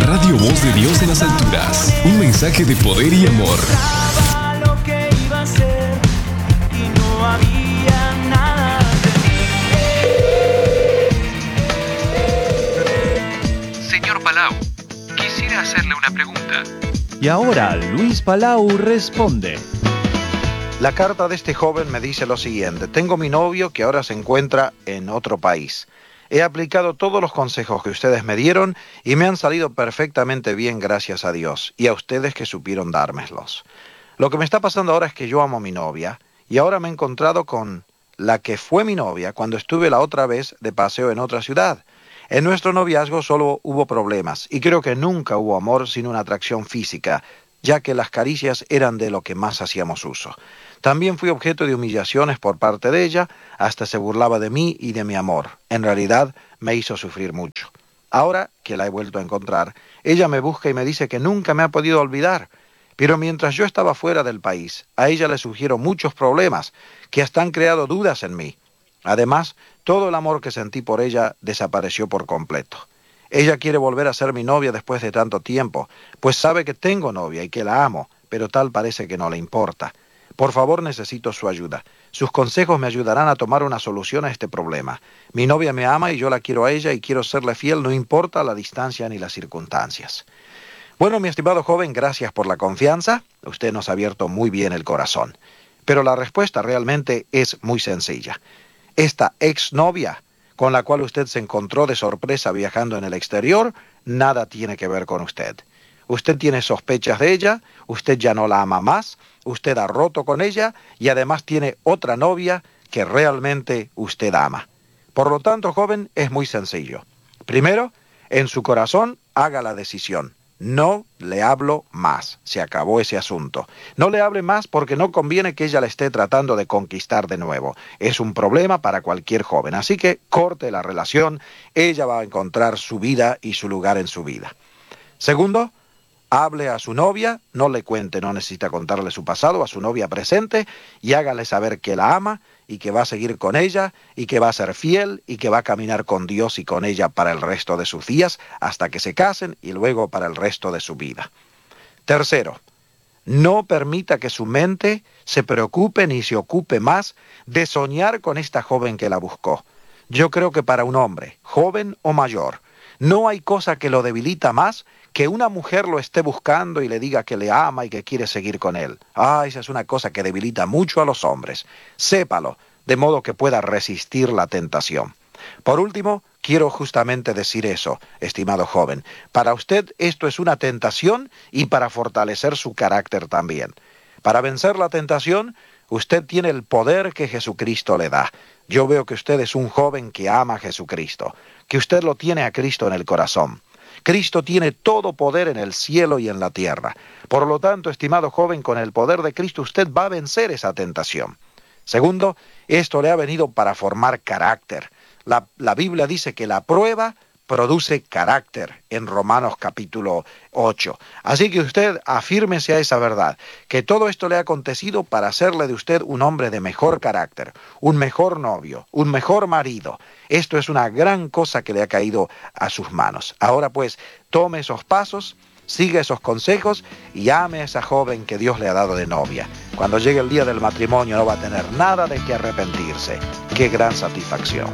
Radio Voz de Dios en las alturas. Un mensaje de poder y amor. Lo que iba a ser y no había nada de mí. Señor Palau, quisiera hacerle una pregunta. Y ahora Luis Palau responde. La carta de este joven me dice lo siguiente: tengo mi novio que ahora se encuentra en otro país. He aplicado todos los consejos que ustedes me dieron y me han salido perfectamente bien, gracias a Dios, y a ustedes que supieron dármelos. Lo que me está pasando ahora es que yo amo a mi novia y ahora me he encontrado con la que fue mi novia cuando estuve la otra vez de paseo en otra ciudad. En nuestro noviazgo solo hubo problemas y creo que nunca hubo amor sin una atracción física, ya que las caricias eran de lo que más hacíamos uso. También fui objeto de humillaciones por parte de ella, hasta se burlaba de mí y de mi amor. En realidad, me hizo sufrir mucho. Ahora que la he vuelto a encontrar, ella me busca y me dice que nunca me ha podido olvidar. Pero mientras yo estaba fuera del país, a ella le surgieron muchos problemas que hasta han creado dudas en mí. Además, todo el amor que sentí por ella desapareció por completo. Ella quiere volver a ser mi novia después de tanto tiempo, pues sabe que tengo novia y que la amo, pero tal parece que no le importa. Por favor, necesito su ayuda. Sus consejos me ayudarán a tomar una solución a este problema. Mi novia me ama y yo la quiero a ella y quiero serle fiel, no importa la distancia ni las circunstancias. Bueno, mi estimado joven, gracias por la confianza. Usted nos ha abierto muy bien el corazón. Pero la respuesta realmente es muy sencilla. Esta exnovia con la cual usted se encontró de sorpresa viajando en el exterior, nada tiene que ver con usted. Usted tiene sospechas de ella, usted ya no la ama más, usted ha roto con ella y además tiene otra novia que realmente usted ama. Por lo tanto, joven, es muy sencillo. Primero, en su corazón, haga la decisión. No le hablo más. Se acabó ese asunto. No le hable más porque no conviene que ella le esté tratando de conquistar de nuevo. Es un problema para cualquier joven. Así que corte la relación. Ella va a encontrar su vida y su lugar en su vida. Segundo, hable a su novia. No le cuente, no necesita contarle su pasado, a su novia presente, y hágale saber que la ama y que va a seguir con ella y que va a ser fiel y que va a caminar con Dios y con ella para el resto de sus días hasta que se casen y luego para el resto de su vida. Tercero, no permita que su mente se preocupe ni se ocupe más de soñar con esta joven que la buscó. Yo creo que para un hombre, joven o mayor, no hay cosa que lo debilita más que una mujer lo esté buscando y le diga que le ama y que quiere seguir con él. Esa es una cosa que debilita mucho a los hombres. Sépalo, de modo que pueda resistir la tentación. Por último, quiero justamente decir eso, estimado joven. Para usted esto es una tentación y para fortalecer su carácter también. Para vencer la tentación, usted tiene el poder que Jesucristo le da. Yo veo que usted es un joven que ama a Jesucristo, que usted lo tiene a Cristo en el corazón. Cristo tiene todo poder en el cielo y en la tierra. Por lo tanto, estimado joven, con el poder de Cristo usted va a vencer esa tentación. Segundo, esto le ha venido para formar carácter. La Biblia dice que la prueba produce carácter en Romanos capítulo 8. Así que usted afírmese a esa verdad, que todo esto le ha acontecido para hacerle de usted un hombre de mejor carácter, un mejor novio, un mejor marido. Esto es una gran cosa que le ha caído a sus manos. Ahora pues, tome esos pasos, siga esos consejos y ame a esa joven que Dios le ha dado de novia. Cuando llegue el día del matrimonio no va a tener nada de qué arrepentirse. ¡Qué gran satisfacción!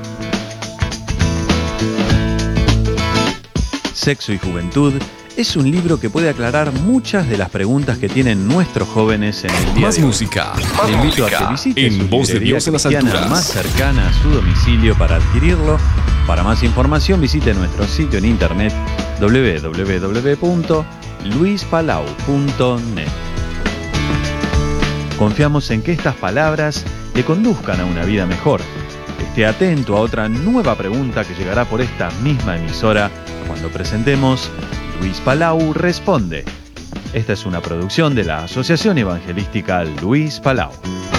Sexo y Juventud es un libro que puede aclarar muchas de las preguntas que tienen nuestros jóvenes en el día Más de hoy. música. Te invito a que visites En su Voz de librería Dios en las cristiana alturas. más cercana a su domicilio para adquirirlo. Para más información visite nuestro sitio en internet www.luispalau.net. Confiamos en que estas palabras le conduzcan a una vida mejor. Esté atento a otra nueva pregunta que llegará por esta misma emisora cuando presentemos Luis Palau Responde. Esta es una producción de la Asociación Evangelística Luis Palau.